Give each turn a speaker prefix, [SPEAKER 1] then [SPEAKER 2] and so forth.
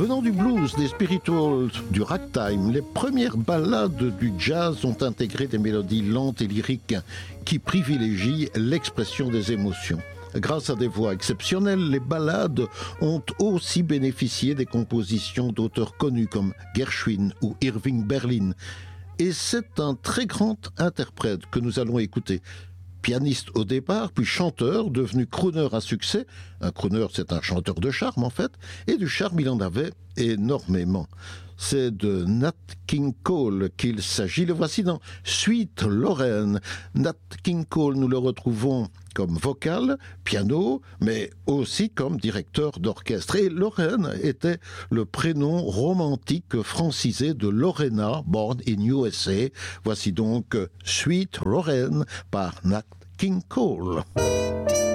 [SPEAKER 1] Venant du blues, des spirituals, du ragtime, les premières ballades du jazz ont intégré des mélodies lentes et lyriques qui privilégient l'expression des émotions. Grâce à des voix exceptionnelles, les ballades ont aussi bénéficié des compositions d'auteurs connus comme Gershwin ou Irving Berlin. Et c'est un très grand interprète que nous allons écouter. Pianiste au départ, puis chanteur, devenu crooner à succès. Un crooner, c'est un chanteur de charme en fait, et du charme il en avait énormément. C'est de Nat King Cole qu'il s'agit. Le voici dans Sweet Lorraine. Nat King Cole, nous le retrouvons comme vocal, piano, mais aussi comme directeur d'orchestre. Et Lorraine était le prénom romantique francisé de Lorena, born in USA. Voici donc Sweet Lorraine par Nat King Cole.